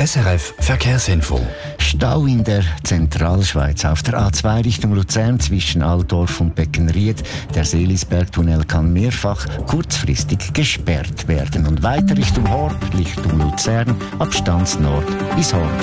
SRF Verkehrsinfo. Stau in der Zentralschweiz auf der A2 Richtung Luzern zwischen Altdorf und Beckenried. Der Seelisbergtunnel kann mehrfach kurzfristig gesperrt werden. Und weiter Richtung Horb, Richtung Luzern, ab Stanznord bis Horb.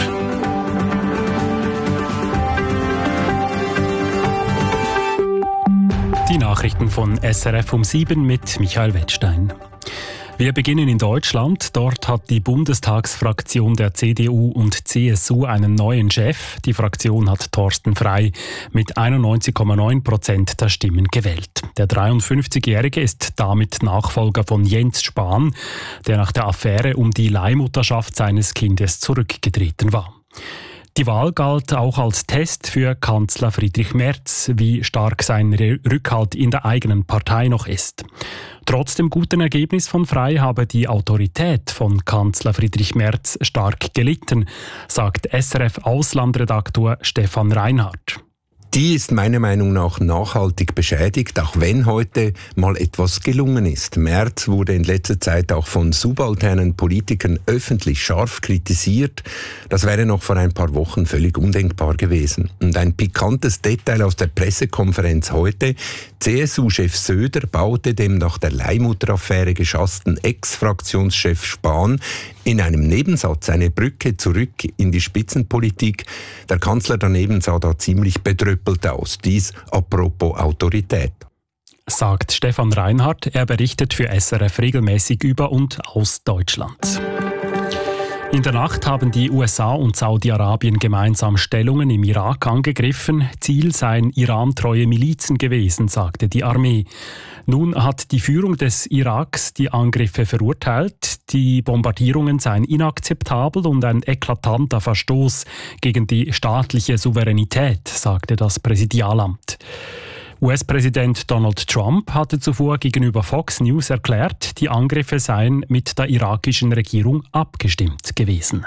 Die Nachrichten von SRF um 7 mit Michael Wettstein. Wir beginnen in Deutschland. Dort hat die Bundestagsfraktion der CDU und CSU einen neuen Chef. Die Fraktion hat Thorsten Frey mit 91,9% der Stimmen gewählt. Der 53-Jährige ist damit Nachfolger von Jens Spahn, der nach der Affäre um die Leihmutterschaft seines Kindes zurückgetreten war. Die Wahl galt auch als Test für Kanzler Friedrich Merz, wie stark sein Rückhalt in der eigenen Partei noch ist. Trotz dem guten Ergebnis von Frey habe die Autorität von Kanzler Friedrich Merz stark gelitten, sagt SRF-Auslandredaktor Stefan Reinhardt. Die ist meiner Meinung nach nachhaltig beschädigt, auch wenn heute mal etwas gelungen ist. Merz wurde in letzter Zeit auch von subalternen Politikern öffentlich scharf kritisiert. Das wäre noch vor ein paar Wochen völlig undenkbar gewesen. Und ein pikantes Detail aus der Pressekonferenz heute: CSU-Chef Söder baute dem nach der Leihmutteraffäre geschassten Ex-Fraktionschef Spahn in einem Nebensatz eine Brücke zurück in die Spitzenpolitik. Der Kanzler daneben sah da ziemlich bedröppelt aus. Dies apropos Autorität. Sagt Stefan Reinhardt. Er berichtet für SRF regelmäßig über und aus Deutschland. In der Nacht haben die USA und Saudi-Arabien gemeinsam Stellungen im Irak angegriffen. Ziel seien irantreue Milizen gewesen, sagte die Armee. Nun hat die Führung des Iraks die Angriffe verurteilt. Die Bombardierungen seien inakzeptabel und ein eklatanter Verstoß gegen die staatliche Souveränität, sagte das Präsidialamt. US-Präsident Donald Trump hatte zuvor gegenüber Fox News erklärt, die Angriffe seien mit der irakischen Regierung abgestimmt gewesen.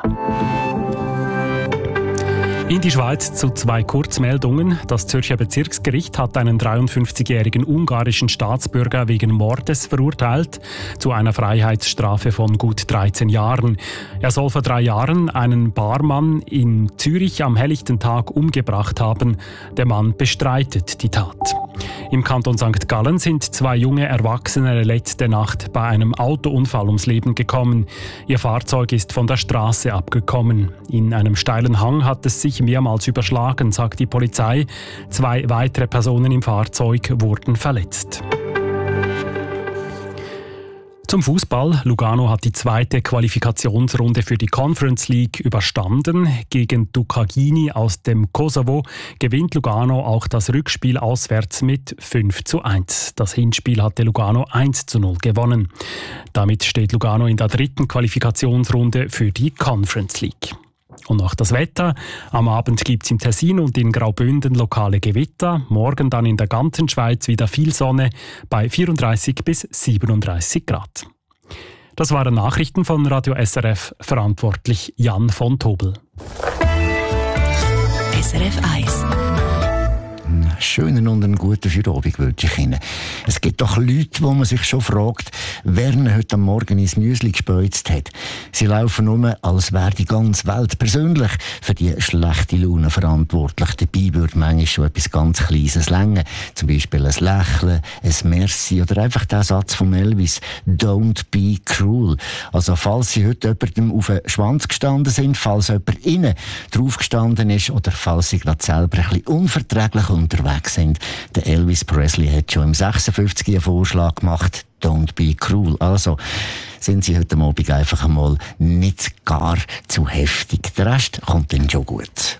In die Schweiz zu 2 Kurzmeldungen. Das Zürcher Bezirksgericht hat einen 53-jährigen ungarischen Staatsbürger wegen Mordes verurteilt, zu einer Freiheitsstrafe von gut 13 Jahren. Er soll vor 3 Jahren einen Barmann in Zürich am helllichten Tag umgebracht haben. Der Mann bestreitet die Tat. Im Kanton St. Gallen sind 2 junge Erwachsene letzte Nacht bei einem Autounfall ums Leben gekommen. Ihr Fahrzeug ist von der Straße abgekommen. In einem steilen Hang hat es sich mehrmals überschlagen, sagt die Polizei. 2 weitere Personen im Fahrzeug wurden verletzt. Zum Fußball. Lugano hat die 2. Qualifikationsrunde für die Conference League überstanden. Gegen Dukagini aus dem Kosovo gewinnt Lugano auch das Rückspiel auswärts mit 5:1. Das Hinspiel hatte Lugano 1:0 gewonnen. Damit steht Lugano in der 3. Qualifikationsrunde für die Conference League. Und noch das Wetter. Am Abend gibt es im Tessin und in Graubünden lokale Gewitter. Morgen dann in der ganzen Schweiz wieder viel Sonne bei 34 bis 37 Grad. Das waren Nachrichten von Radio SRF, verantwortlich Jan von Tobel. SRF 1. Einen schönen und einen guten Feierabend wünsche ich Ihnen. Es gibt doch Leute, wo man sich schon fragt, wer ihnen heute am Morgen ins Müsli gespeuzt hat. Sie laufen um, als wäre die ganze Welt persönlich für die schlechte Laune verantwortlich. Dabei würde manchmal schon etwas ganz Kleines länger. Zum Beispiel ein Lächeln, ein Merci oder einfach der Satz von Elvis: «Don't be cruel». Also falls Sie heute jemandem auf den Schwanz gestanden sind, falls jemand Ihnen drauf gestanden ist oder falls Sie gerade selber ein bisschen unverträglich unterwegs sind. Der Elvis Presley hat schon im 56 einen Vorschlag gemacht: «Don't be cruel». Also sind Sie heute Abend einfach einmal nicht gar zu heftig. Der Rest kommt dann schon gut.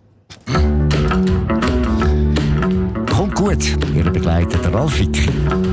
Kommt gut, Ihr Begleiter, der Ralf Wicki.